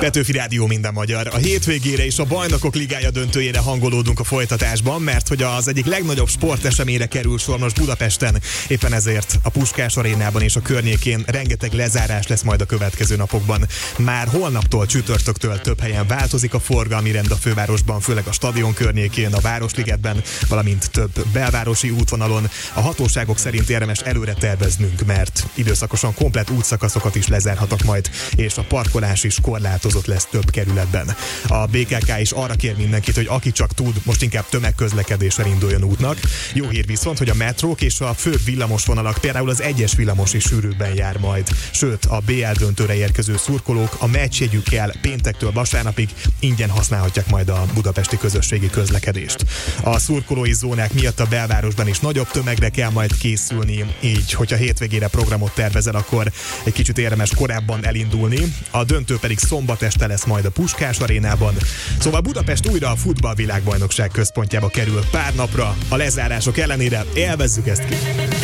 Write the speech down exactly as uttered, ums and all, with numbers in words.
Petőfi Rádió, minden magyar. A hétvégére és a Bajnokok Ligája döntőjére hangolódunk a folytatásban, mert hogy az egyik legnagyobb sporteseményre kerül sor most Budapesten. Éppen ezért a Puskás Arénában és a környékén rengeteg lezárás lesz majd a következő napokban. Már holnaptól, csütörtöktől több helyen változik a forgalmi rend a fővárosban, főleg a stadion környékén, a Városligetben, valamint több belvárosi útvonalon. A hatóságok szerint érdemes előre terveznünk, mert időszakosan komplett útszakaszokat is lezárhatok majd, és a parkolás is korlátozott lesz több kerületben. A bé ká ká is arra kér mindenkit, hogy aki csak tud, most inkább tömegközlekedéssel induljon útnak. Jó hír viszont, hogy a metrók és a főbb villamosvonalak, például az egyes villamos is sűrűbben jár majd. Sőt, a bé el döntőre érkező szurkolók a meccsjegyükkel péntektől vasárnapig ingyen használhatják majd a budapesti közösségi közlekedést. A szurkolói zónák miatt a belvárosban is nagyobb tömegre kell majd készülni, így, hogyha hétvégére programot tervezel, akkor egy kicsit érdemes korábban elindulni. A döntő pedig szombat este lesz majd a Puskás Arénában. Szóval Budapest újra a futballvilágbajnokság központjába kerül pár napra. A lezárások ellenére élvezzük ezt ki!